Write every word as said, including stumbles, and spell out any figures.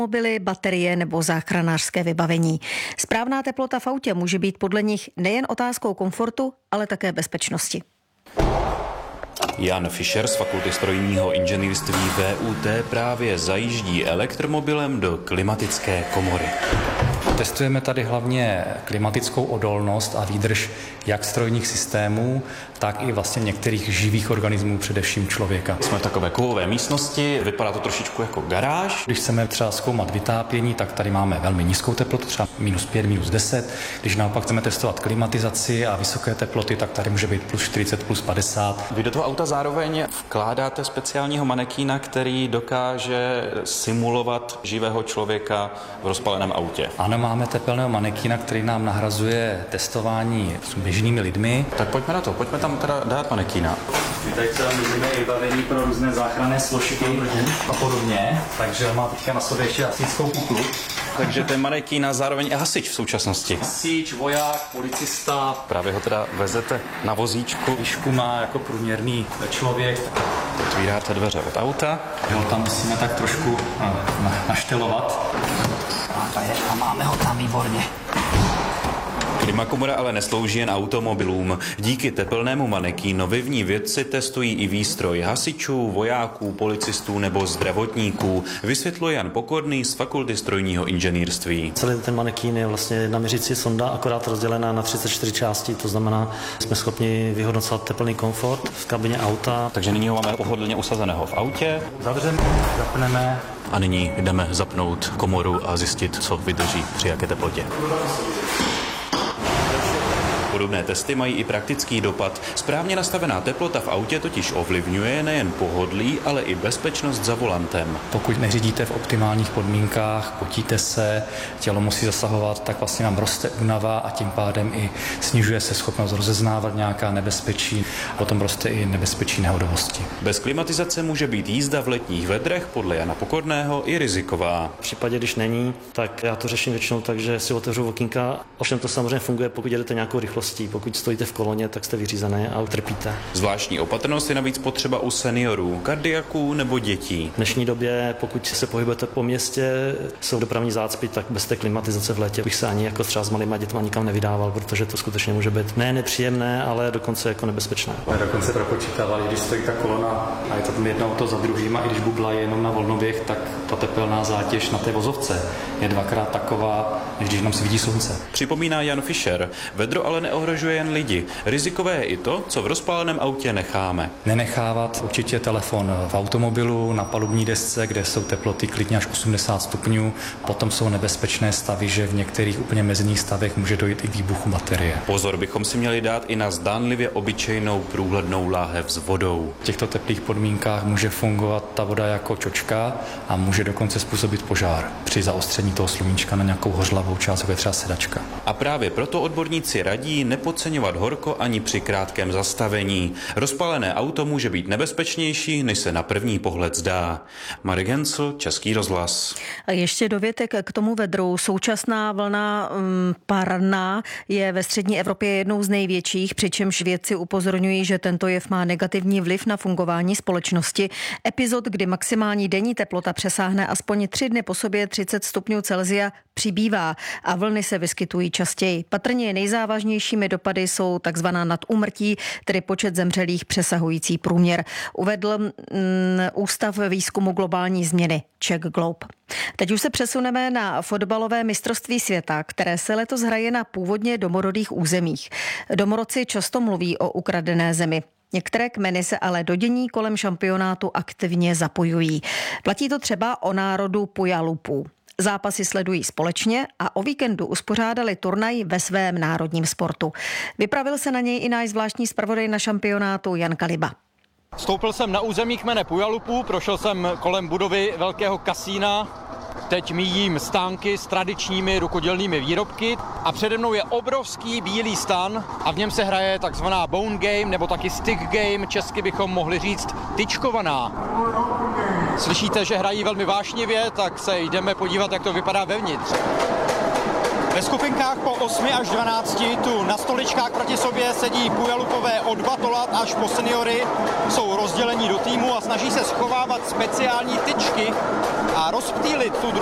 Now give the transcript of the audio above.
Mobily, baterie nebo záchranářské vybavení. Správná teplota v autě může být podle nich nejen otázkou komfortu, ale také bezpečnosti. Jan Fischer z Fakulty strojního inženýrství V U T právě zajíždí elektromobilem do klimatické komory. Testujeme tady hlavně klimatickou odolnost a výdrž jak strojních systémů, tak i vlastně některých živých organismů, především člověka. Jsme v takové kovové místnosti, vypadá to trošičku jako garáž. Když chceme třeba zkoumat vytápění, tak tady máme velmi nízkou teplotu, třeba minus pět, minus deset. Když naopak chceme testovat klimatizaci a vysoké teploty, tak tady může být plus čtyřicet, plus padesát. Vy do toho auta zároveň vkládáte speciálního manekína, který dokáže simulovat živého člověka v rozpaleném autě. Ano, máme tepelného manekína, který nám nahrazuje testování s běžnými lidmi. Tak pojďme na to, pojďme tam teda dát manekína. Tady třeba můžeme i vybavení pro různé záchranné složky a podobně, takže má teďka na sobě ještě hasičskou kuklu. Takže ten manekín a zároveň i hasič v současnosti. Hasič, voják, policista. Právě ho teda vezete na vozíčku. Výšku má jako průměrný člověk. Otvíráte dveře od auta. Jo, tam musíme tak trošku na, naštelovat. A, tady, a máme ho tam výborně. Klimakomora ale neslouží jen automobilům. Díky tepelnému manekínovi v ní vědci testují i výstroj hasičů, vojáků, policistů nebo zdravotníků, vysvětluje Jan Pokorný z Fakulty strojního inženýrství. Celý ten manekín je vlastně jedna měřící sonda, akorát rozdělená na třicet čtyři části, to znamená, jsme schopni vyhodnocovat teplný komfort v kabině auta. Takže nyní ho máme pohodlně usazeného v autě. Zavřeme, zapneme. A nyní jdeme zapnout komoru a zjistit, co vydrží při jaké teplotě. Podobné testy mají i praktický dopad. Správně nastavená teplota v autě totiž ovlivňuje nejen pohodlí, ale i bezpečnost za volantem. Pokud neřídíte v optimálních podmínkách, potíte se, tělo musí zasahovat, tak vlastně nám roste únava a tím pádem i snižuje se schopnost rozeznávat nějaká nebezpečí. Potom roste i nebezpečí nehodovosti. Bez klimatizace může být jízda v letních vedrech podle Jana Pokorného i riziková. V případě, když není, tak já to řeším většinou tak, že si otevřu okýnka. Ovšem to samozřejmě funguje, pokud jedete nějakou rychlost. Pokud stojíte v koloně, tak jste vyřízené a utrpíte. Zvláštní opatrnost je navíc potřeba u seniorů, kardiaků nebo dětí. V dnešní době, pokud se pohybujete po městě, jsou dopravní zácpy, tak bez té klimatizace v létě bych se ani jako třeba s malýma dětma nikam nevydával, protože to skutečně může být ne nepříjemné, ale dokonce jako nebezpečné. Ale dokonce propočítávali, když stojí ta kolona a je to tam jedno auto za druhým a i když bubla je jenom na volnoběh, tak ta tepelná zátěž na té vozovce je dvakrát taková, než když nám svítí slunce. Připomíná Jan Fischer. Vedro ale neohrožuje jen lidi. Rizikové je i to, co v rozpáleném autě necháme. Nenechávat určitě telefon v automobilu, na palubní desce, kde jsou teploty klidně až osmdesát stupňů. Potom jsou nebezpečné stavy, že v některých úplně mezních stavech může dojít i k výbuchu baterie. Pozor bychom si měli dát i na zdánlivě obyčejnou průhlednou láhev s vodou. V těchto teplých podmínkách může fungovat ta voda jako čočka a může dokonce způsobit požár při zaostření toho sluníčka na nějakou hořlavou část, jako je třeba sedačka. A právě proto odborníci radí nepodceňovat horko ani při krátkém zastavení. Rozpálené auto může být nebezpečnější, než se na první pohled zdá. Marek Hensl, Český rozhlas. A ještě dovětek k tomu vedru. Současná vlna um, parná je ve střední Evropě jednou z největších, přičemž vědci upozorňují, že tento jev má negativní vliv na fungování společnosti. Epizod, kdy maximální denní teplota přesáhne aspoň tři dny po sobě třicet stupňů Celsia, přibývá a vlny se vyskytují častěji. Patrně nejzávažnějšími dopady jsou takzvaná nadúmrtí, tedy počet zemřelých přesahující průměr. Uvedl mm, Ústav výzkumu globální změny Czech Globe. Teď už se přesuneme na fotbalové mistrovství světa, které se letos hraje na původně domorodých územích. Domorodci často mluví o ukradené zemi. Některé kmeny se ale do dění kolem šampionátu aktivně zapojují. Platí to třeba o národu Puyalupů. Zápasy sledují společně a o víkendu uspořádali turnaj ve svém národním sportu. Vypravil se na něj i náš zvláštní zpravodaj na šampionátu Jan Kaliba. Vstoupil jsem na území kmene Puyalupů, prošel jsem kolem budovy velkého kasína. Teď míjím stánky s tradičními rukodělnými výrobky a přede mnou je obrovský bílý stan a v něm se hraje takzvaná bone game nebo taky stick game, česky bychom mohli říct tyčkovaná. Slyšíte, že hrají velmi vášnivě, tak se jdeme podívat, jak to vypadá vevnitř. Ve skupinkách po osmi až dvanácti tu na stoličkách proti sobě sedí Puyalupové od batolat až po seniory. Jsou rozdělení do týmu a snaží se schovávat speciální tyčky a rozptýlit tu